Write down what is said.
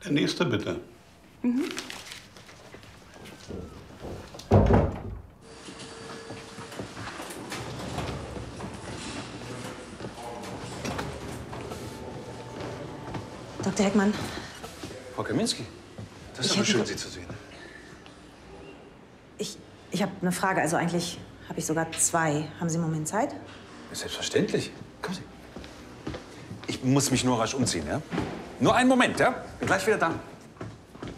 Der nächste bitte. Mhm. Dr. Heckmann. Frau Kaminski, das ist aber schön, Sie zu sehen. Ich habe eine Frage. Also eigentlich habe ich sogar zwei. Haben Sie einen Moment Zeit? Selbstverständlich. Kommen Sie. Ich muss mich nur rasch umziehen, ja? Nur einen Moment, ja? Bin gleich wieder da.